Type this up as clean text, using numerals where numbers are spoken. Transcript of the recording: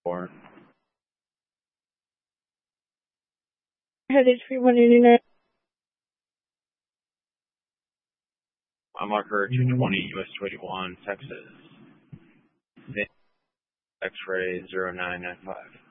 Or Headed 3189. I'm marker 220 US 21 Texas. X-ray 0995.